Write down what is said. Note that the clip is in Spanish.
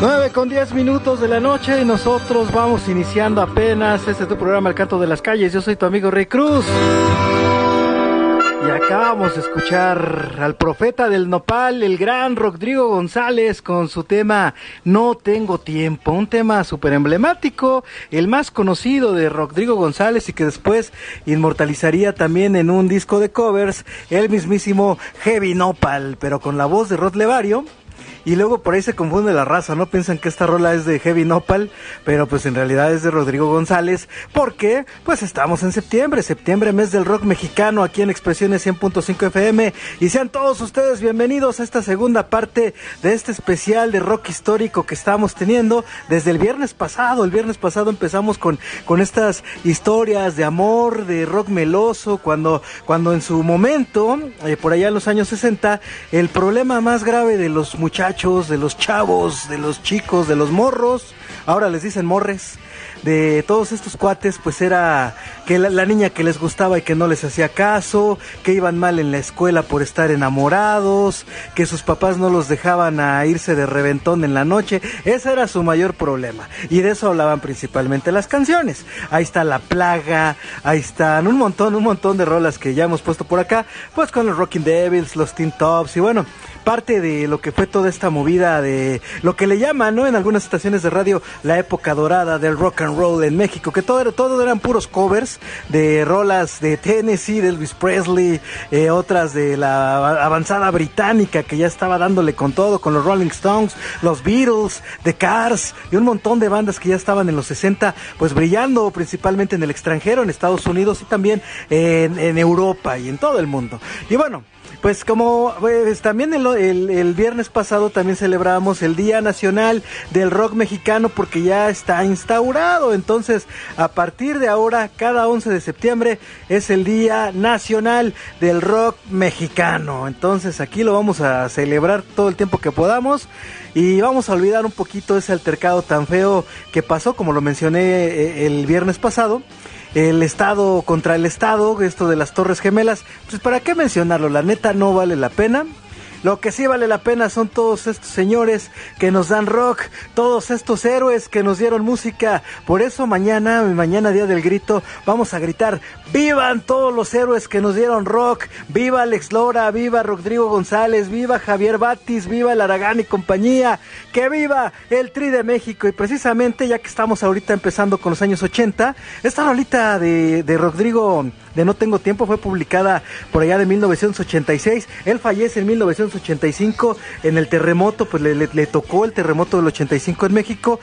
9:10 de la noche y nosotros vamos iniciando apenas este tu programa El Canto de las Calles. Yo soy tu amigo Rey Cruz. Y acabamos de escuchar al profeta del nopal, el gran Rodrigo González, con su tema No Tengo Tiempo, un tema súper emblemático, el más conocido de Rodrigo González y que después inmortalizaría también en un disco de covers el mismísimo Heavy Nopal, pero con la voz de Rod Levario. Y luego por ahí se confunde la raza, ¿no? Piensan que esta rola es de Heavy Nopal, pero pues en realidad es de Rodrigo González, porque pues estamos en septiembre, mes del rock mexicano, aquí en Expresiones 100.5 FM, y sean todos ustedes bienvenidos a esta segunda parte de este especial de rock histórico que estamos teniendo desde el viernes pasado. El viernes pasado empezamos con estas historias de amor, de rock meloso, cuando en su momento, por allá en los años 60, el problema más grave de los muchachos, de los chavos, de los chicos, de los morros, ahora les dicen morres, de todos estos cuates, pues era que la niña que les gustaba y que no les hacía caso, que iban mal en la escuela por estar enamorados, que sus papás no los dejaban a irse de reventón en la noche. Ese era su mayor problema, y de eso hablaban principalmente las canciones. Ahí está La Plaga, ahí están un montón de rolas que ya hemos puesto por acá, pues con los Rocking Devils, los Teen Tops, y bueno, parte de lo que fue toda esta movida de lo que le llaman, ¿no?, en algunas estaciones de radio, la época dorada del rock and roll en México, que todo eran puros covers de rolas de Tennessee, de Elvis Presley, otras de la avanzada británica que ya estaba dándole con todo, con los Rolling Stones, los Beatles, The Cars y un montón de bandas que ya estaban en los 60, pues brillando principalmente en el extranjero, en Estados Unidos y también en Europa y en todo el mundo. Y bueno, pues como pues, también el viernes pasado también celebramos el Día Nacional del Rock Mexicano, porque ya está instaurado. Entonces, a partir de ahora, cada 11 de septiembre es el Día Nacional del Rock Mexicano. Entonces, aquí lo vamos a celebrar todo el tiempo que podamos. Y vamos a olvidar un poquito ese altercado tan feo que pasó, como lo mencioné el viernes pasado. El Estado contra el Estado, esto de las Torres Gemelas, pues para qué mencionarlo, la neta no vale la pena. Lo que sí vale la pena son todos estos señores que nos dan rock, todos estos héroes que nos dieron música. Por eso mañana Día del Grito, vamos a gritar: ¡vivan todos los héroes que nos dieron rock! ¡Viva Alex Lora! ¡Viva Rodrigo González! ¡Viva Javier Batis! ¡Viva el Aragán y compañía! ¡Que viva el Tri de México! Y precisamente, ya que estamos ahorita empezando con los años 80, esta rolita de Rodrigo, de No Tengo Tiempo, fue publicada por allá de 1986. Él fallece en 1985 en el terremoto, pues le tocó el terremoto del 85 en México,